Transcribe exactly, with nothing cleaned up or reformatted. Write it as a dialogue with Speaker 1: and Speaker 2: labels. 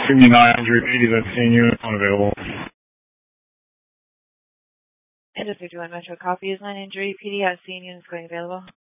Speaker 1: nine hundred eighty, that's seeing unit unavailable.
Speaker 2: And just fifty-one Metro copy is nine injury. P D has seen units going available.